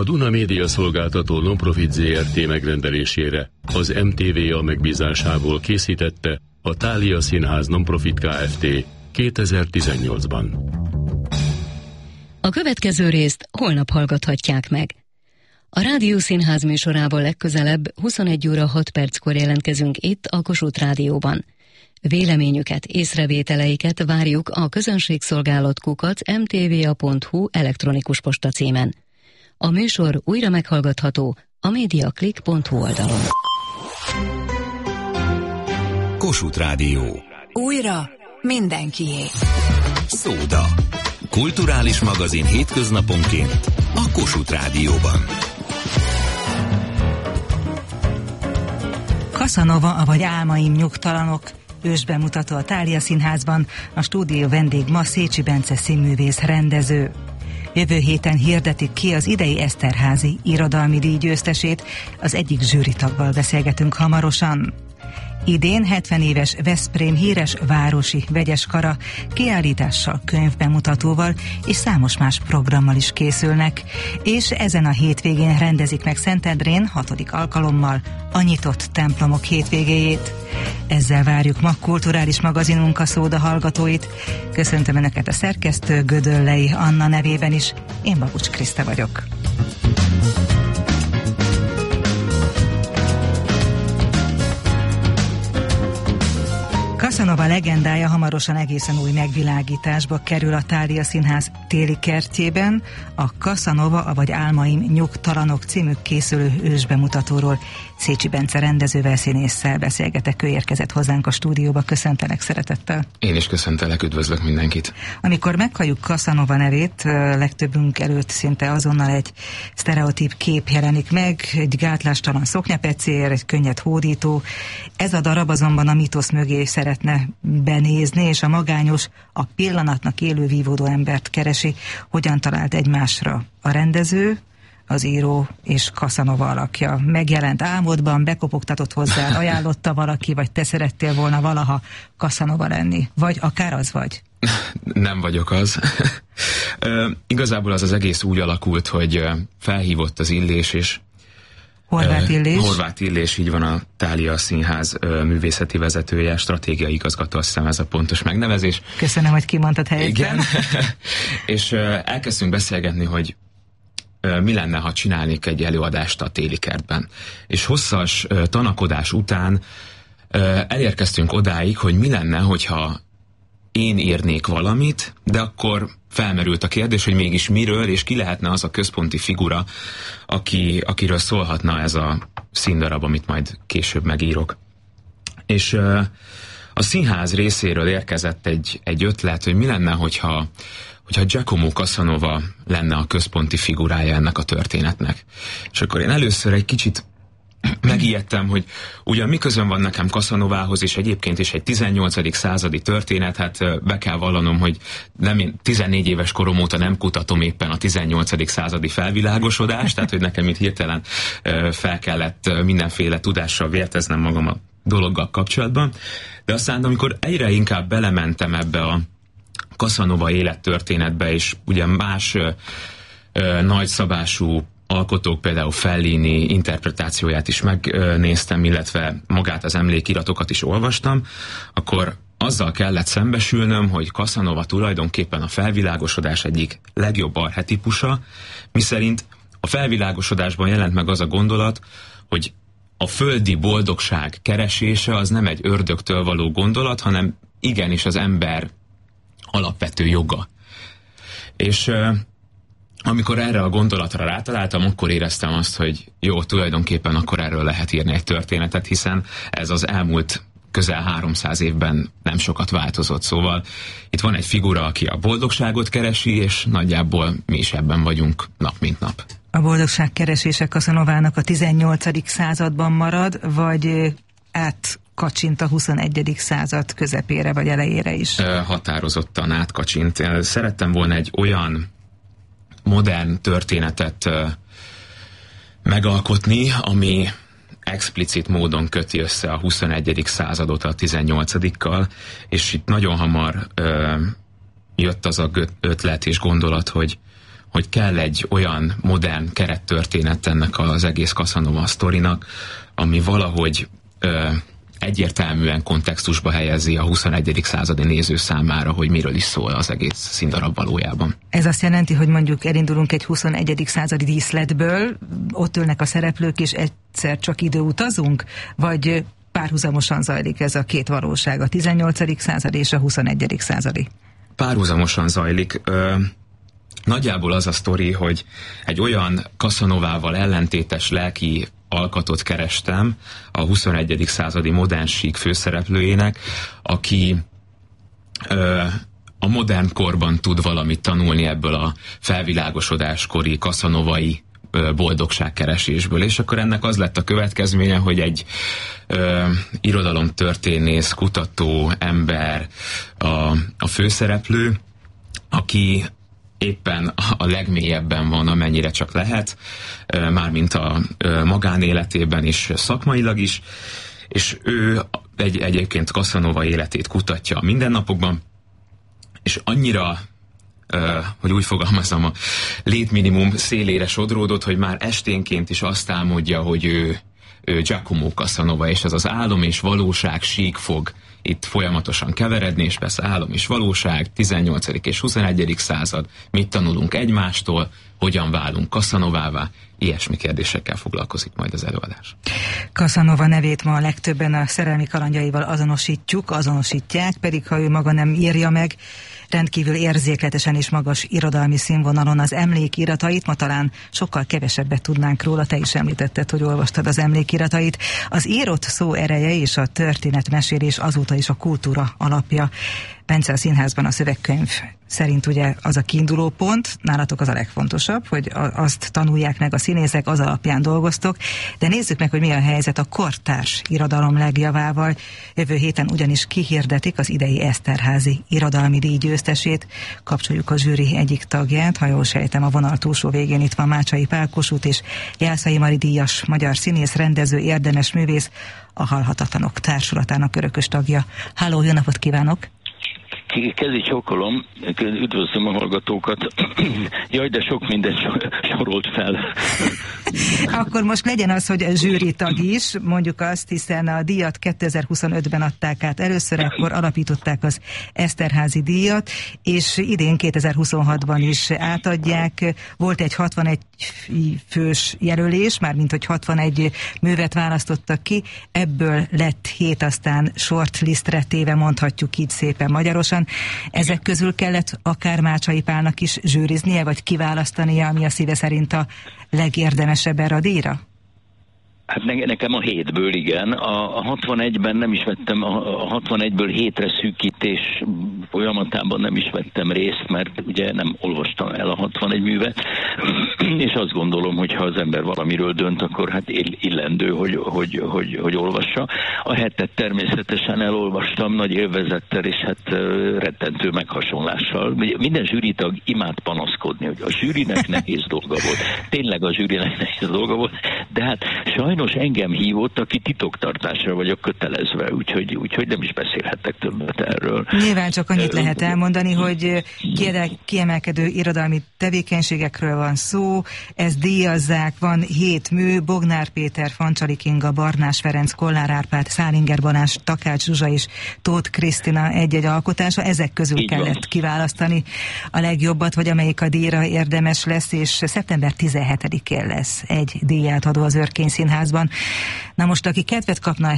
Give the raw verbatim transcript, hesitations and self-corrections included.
A Duna Média Szolgáltató Nonprofit zé er té megrendelésére az em té vé á megbízásából készítette a Thália Színház Nonprofit Kft. kétezer-tizennyolcban. A következő részt holnap hallgathatják meg. A Rádió Színház műsorával legközelebb huszonegy óra hat perckor jelentkezünk itt a Kossuth Rádióban. Véleményüket, észrevételeiket várjuk a közönségszolgálat kukac em té vé á pont hu elektronikus posta címen. A műsor újra meghallgatható a mediaclick pont hu oldalon. Kossuth Rádió. Újra mindenkié. Szóda. Kulturális magazin hétköznaponként a Kossuth Rádióban. Casanova, avagy Álmaim nyugtalanok. Ősbemutató a Thália Színházban, a stúdió vendég ma Szécsi Bence színművész rendező. Jövő héten hirdetik ki az idei Eszterházy irodalmi díj győztesét, az egyik zsűritaggal beszélgetünk hamarosan. Idén hetven éves Veszprém híres városi vegyes kara kiállítással, könyvbemutatóval és számos más programmal is készülnek, és ezen a hétvégén rendezik meg Szentendrén hatodik alkalommal a nyitott templomok hétvégéjét. Ezzel várjuk ma kulturális magazinunk a Szóda hallgatóit. Köszöntöm Önöket a szerkesztő Gödöllei Anna nevében is. Én Babucs Kriszta vagyok. Casanova legendája hamarosan egészen új megvilágításba kerül a Thália Színház téli kertjében. A Casanova, avagy Álmaim nyugtalanok című készülő ősbemutatóról Szécsi Bence rendezővel, színésszel beszélgetek. Ő érkezett hozzánk a stúdióba. Köszöntelek szeretettel. Én is köszöntelek, üdvözlök mindenkit. Amikor meghalljuk Casanova nevét, legtöbbünk előtt szinte azonnal egy sztereotíp kép jelenik meg, egy gátlástalan szoknyapecér, egy könnyed hódító. Ez a darab azonban a mítosz mögé szeretne benézni, és a magányos, a pillanatnak élő vívódó embert keresi. Hogyan talált egymásra a rendező, az író és Casanova alakja? Megjelent álmodban, bekopogtatott hozzá, ajánlotta valaki, vagy te szerettél volna valaha Casanova lenni? Vagy akár az vagy? Nem vagyok az. uh, igazából az az egész úgy alakult, hogy uh, felhívott az Illés, és Horváth Illés. Uh, Horváth Illés, így van, a Thália Színház uh, művészeti vezetője, stratégiai igazgató, azt hiszem ez a pontos megnevezés. Köszönöm, hogy kimondtad helyettem. Igen. És uh, elkezdtünk beszélgetni, hogy uh, mi lenne, ha csinálnék egy előadást a téli kertben. És hosszas uh, tanakodás után uh, elérkeztünk odáig, hogy mi lenne, hogyha én írnék valamit, de akkor felmerült a kérdés, hogy mégis miről, és ki lehetne az a központi figura, aki, akiről szólhatna ez a színdarab, amit majd később megírok. És uh, a színház részéről érkezett egy, egy ötlet, hogy mi lenne, hogyha, hogyha Giacomo Casanova lenne a központi figurája ennek a történetnek. És akkor én először egy kicsit megijedtem, hogy ugyan mi közön van nekem Casanovához, és egyébként is egy tizennyolcadik századi történet, hát be kell vallanom, hogy nem én tizennégy éves korom óta nem kutatom éppen a tizennyolcadik századi felvilágosodást, tehát hogy nekem itt hirtelen fel kellett mindenféle tudással vérteznem magam a dologgal kapcsolatban. De aztán, amikor egyre inkább belementem ebbe a Casanova élettörténetbe, és ugye más nagyszabású alkotók, például Fellini interpretációját is megnéztem, illetve magát az emlékiratokat is olvastam, akkor azzal kellett szembesülnöm, hogy Casanova tulajdonképpen a felvilágosodás egyik legjobb archetipusa, miszerint a felvilágosodásban jelent meg az a gondolat, hogy a földi boldogság keresése az nem egy ördögtől való gondolat, hanem igenis az ember alapvető joga. És amikor erre a gondolatra rátaláltam, akkor éreztem azt, hogy jó, tulajdonképpen akkor erről lehet írni egy történetet, hiszen ez az elmúlt közel háromszáz évben nem sokat változott. Szóval itt van egy figura, aki a boldogságot keresi, és nagyjából mi is ebben vagyunk nap mint nap. A boldogság keresése Casanovának a tizennyolcadik században marad, vagy átkacsint a huszonegyedik század közepére vagy elejére is? Határozottan átkacsint. Szerettem volna egy olyan modern történetet uh, megalkotni, ami explicit módon köti össze a huszonegyedik századot a tizennyolcadikkal, és itt nagyon hamar uh, jött az a ötlet és gondolat, hogy, hogy kell egy olyan modern kerettörténet ennek az egész Casanova sztorinak, ami valahogy ö, egyértelműen kontextusba helyezi a huszonegyedik századi néző számára, hogy miről is szól az egész színdarab valójában. Ez azt jelenti, hogy mondjuk elindulunk egy huszonegyedik századi díszletből, ott ülnek a szereplők, és egyszer csak időutazunk? Vagy párhuzamosan zajlik ez a két valóság, a tizennyolcadik századi és a huszonegyedik századi? Párhuzamosan zajlik. Ö, nagyjából az a sztori, hogy egy olyan Casanovával ellentétes lelki alkatot kerestem a huszonegyedik századi modern sík főszereplőjének, aki ö, a modern korban tud valamit tanulni ebből a felvilágosodáskori casanovai ö, boldogságkeresésből. És akkor ennek az lett a következménye, hogy egy ö, irodalomtörténész, kutató ember a, a főszereplő, aki éppen a legmélyebben van, amennyire csak lehet, mármint a magánéletében és szakmailag is, és ő egy, egyébként Casanova életét kutatja a mindennapokban, és annyira, hogy úgy fogalmazom, a létminimum szélére sodródott, hogy már esténként is azt álmodja, hogy ő, ő Giacomo Casanova, és ez az álom és valóság sík fog itt folyamatosan keveredni, és persze álom és valóság, tizennyolcadik és huszonegyedik század, mit tanulunk egymástól, hogyan válunk Casanovává, ilyesmi kérdésekkel foglalkozik majd az előadás. Casanova nevét ma a legtöbben a szerelmi kalandjaival azonosítjuk, azonosítják, pedig ha ő maga nem írja meg, rendkívül érzékletesen és magas irodalmi színvonalon az emlékiratait, ma talán sokkal kevesebbet tudnánk róla, te is említetted, hogy olvastad az emlékiratait. Az írott szó ereje és a történetmesélés azóta is a kultúra alapja. Bence, a színházban a szövegkönyv szerint ugye az a kiinduló pont, nálatok az a legfontosabb, hogy azt tanulják meg a színészek, az alapján dolgoztok, de nézzük meg, hogy mi a helyzet a kortárs irodalom legjavával. Jövő héten ugyanis kihirdetik az idei Eszterházy irodalmi díj győztesét. Kapcsoljuk a zsűri egyik tagját, ha jól sejtem, a vonal túlsó végén itt van Mácsai Pál Kossuth és Jászai Mari díjas magyar színész, rendező, érdemes művész, a Halhatatlanok Társulatának örökös tagja. Háló, jó napot kívánok! Kezi csókolom, üdvözlöm a hallgatókat. Jaj, de sok mindent sorolt fel. Akkor most legyen az, hogy a zsűri tag is, mondjuk azt, hiszen a díjat kétezer-huszonötben adták át először, akkor alapították az Eszterházy díjat, és idén kétezer-huszonhatban is átadják. Volt egy hatvanegy fős jelölés, mármint hogy hatvanegy művet választottak ki, ebből lett hét, aztán shortlistre téve, mondhatjuk így szépen magyarosan. Ezek közül kellett akár Mácsai Pálnak is zsűriznie, vagy kiválasztania, ami a szíve szerint a legérdemesebb erre a díjra? Hát nekem a hétből igen. A, a hatvanegyben nem is vettem, a, a hatvanegyből hétre szűkítés folyamatában nem is vettem részt, mert ugye nem olvastam el a hatvanegy művet, és azt gondolom, hogy ha az ember valamiről dönt, akkor hát illendő, hogy, hogy, hogy, hogy olvassa. A hetet természetesen elolvastam nagy élvezettel, és hát rettentő meghasonlással. Minden zsűritag imád panaszkodni, hogy a zsűrinek nehéz dolga volt. Tényleg a zsűrinek nehéz dolga volt, de hát sajnos engem hívott, aki titoktartásra vagyok kötelezve, úgyhogy, úgyhogy nem is beszélhettek többet erről. Nyilván csak annyit lehet elmondani, hogy kiemelkedő irodalmi tevékenységekről van szó, ezt díjazzák, van hét mű, Bognár Péter, Fancsali Kinga, Barnás Ferenc, Kollár Árpád, Szálinger Balázs, Takács Zsuzsa és Tóth Krisztina egy-egy alkotása, ezek közül így kellett van kiválasztani a legjobbat, vagy amelyik a díjra érdemes lesz, és szeptember tizenhetedikén lesz egy díjátadó az Örkény Színházban. Na most, aki kedvet kapna